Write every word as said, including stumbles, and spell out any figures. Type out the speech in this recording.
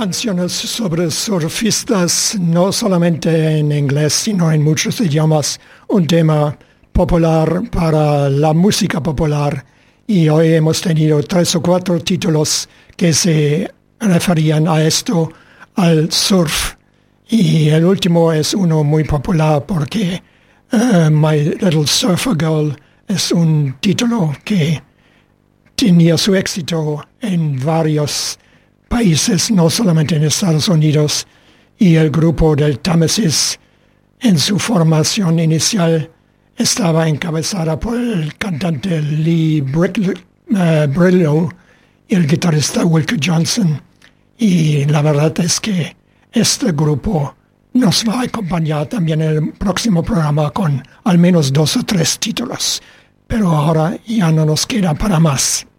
canciones sobre surfistas, no solamente en inglés, sino en muchos idiomas, un tema popular para la música popular. Y hoy hemos tenido tres o cuatro títulos que se referían a esto, al surf. Y el último es uno muy popular porque uh, My Little Surfer Girl es un título que tenía su éxito en varios países, no solamente en Estados Unidos, y el grupo del Támesis en su formación inicial estaba encabezada por el cantante Lee Brickle, uh, Brillo y el guitarrista Wilkie Johnson. Y la verdad es que este grupo nos va a acompañar también en el próximo programa con al menos dos o tres títulos. Pero ahora ya no nos queda para más.